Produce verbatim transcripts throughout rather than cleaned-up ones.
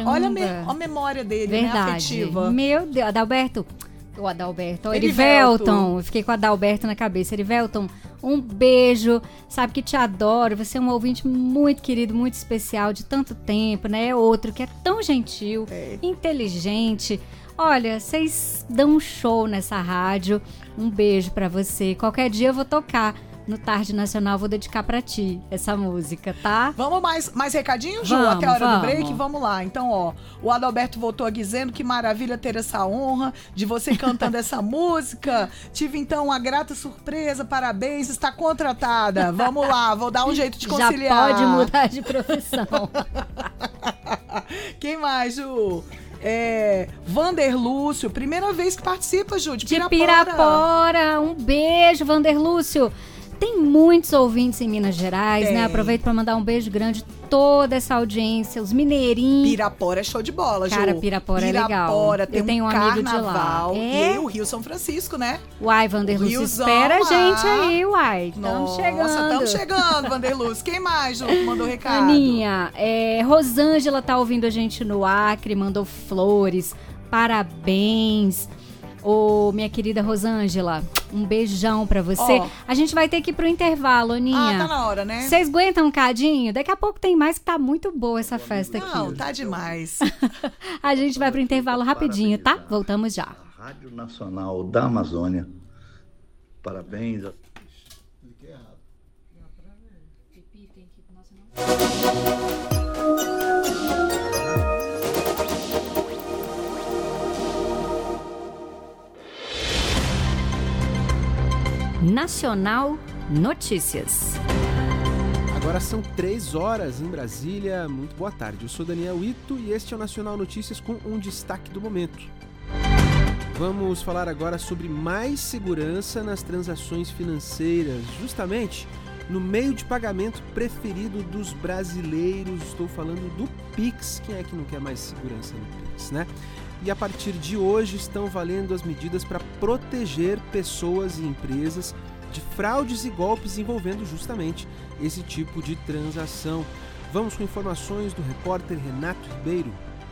olha a, me, a memória dele, Verdade. né, afetiva. Meu Deus, Adalberto, o Adalberto, o Erivelton. Erivelton, eu fiquei com o Adalberto na cabeça. Erivelton, um beijo, sabe que te adoro, você é um ouvinte muito querido, muito especial, de tanto tempo, né? É outro que é tão gentil, É. inteligente. Olha, vocês dão um show nessa rádio, um beijo pra você. Qualquer dia eu vou tocar no Tarde Nacional, vou dedicar pra ti essa música, tá? Vamos mais, mais recadinho, Ju? Vamos, Até a hora vamos. do break? Vamos lá. Então, ó, o Adalberto voltou dizendo que maravilha ter essa honra de você cantando essa música. Tive, então, uma grata surpresa. Parabéns, está contratada. Vamos lá, vou dar um jeito de conciliar. Já pode mudar de profissão. Quem mais, Ju? É, Vander Lúcio, primeira vez que participa, Ju, de De Pirapora. Pirapora, um beijo, Vander Lúcio. Tem muitos ouvintes em Minas Gerais, Tem. né? Aproveito para mandar um beijo grande a toda essa audiência, os mineirinhos. Pirapora é show de bola, Ju. Cara, Pirapora é legal. Pirapora tem Eu tenho um um amigo de lá. carnaval. É? E o Rio São Francisco, né? Uai, Vander Lúcio, Riozão espera a lá. gente aí, uai. Estamos Nossa, chegando. estamos chegando, Vander Lúcio. Quem mais, Ju, que mandou recado? Aninha, é, Rosângela tá ouvindo a gente no Acre, mandou flores, parabéns. Ô, minha querida Rosângela, um beijão pra você. Ó. A gente vai ter que ir pro intervalo, Aninha. Ah, tá na hora, né? Vocês aguentam um cadinho? Daqui a pouco tem mais, que tá muito boa essa festa Não, aqui. tá demais. A gente vai pro intervalo rapidinho, tá? Voltamos já. A Rádio Nacional da Amazônia. Parabéns. a- Nacional Notícias. Agora são três horas em Brasília. Muito boa tarde. Eu sou Daniel Ito e este é o Nacional Notícias com um destaque do momento. Vamos falar agora sobre mais segurança nas transações financeiras, justamente no meio de pagamento preferido dos brasileiros. Estou falando do Pix. Quem é que não quer mais segurança no Pix, né? E a partir de hoje estão valendo as medidas para proteger pessoas e empresas de fraudes e golpes envolvendo justamente esse tipo de transação. Vamos com informações do repórter Renato Ribeiro.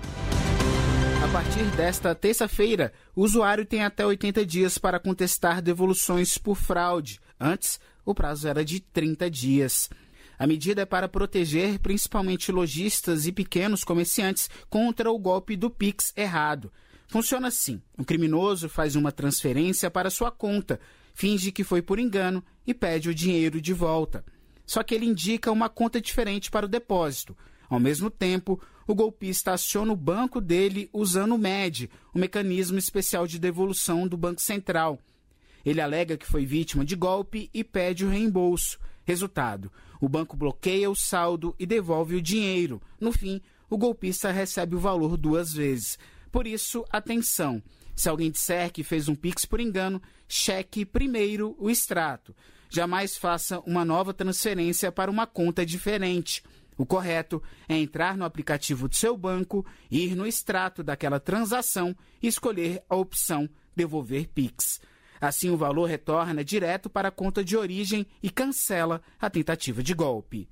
A partir desta terça-feira, o usuário tem até oitenta dias para contestar devoluções por fraude. Antes, o prazo era de trinta dias. A medida é para proteger principalmente lojistas e pequenos comerciantes contra o golpe do Pix errado. Funciona assim: o criminoso faz uma transferência para sua conta, finge que foi por engano e pede o dinheiro de volta. Só que ele indica uma conta diferente para o depósito. Ao mesmo tempo, o golpista aciona o banco dele usando o M E D, o mecanismo especial de devolução do Banco Central. Ele alega que foi vítima de golpe e pede o reembolso. Resultado: o banco bloqueia o saldo e devolve o dinheiro. No fim, o golpista recebe o valor duas vezes. Por isso, atenção: se alguém disser que fez um Pix por engano, cheque primeiro o extrato. Jamais faça uma nova transferência para uma conta diferente. O correto é entrar no aplicativo do seu banco, ir no extrato daquela transação e escolher a opção Devolver Pix. Assim, o valor retorna direto para a conta de origem e cancela a tentativa de golpe.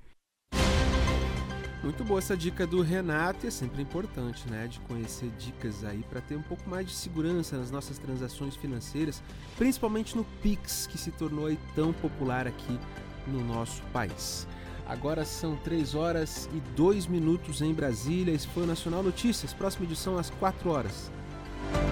Muito boa essa dica do Renato, e é sempre importante, né, de conhecer dicas aí para ter um pouco mais de segurança nas nossas transações financeiras, principalmente no Pix, que se tornou aí tão popular aqui no nosso país. Agora são três horas e dois minutos em Brasília. Esse foi o Nacional Notícias. Próxima edição às quatro horas.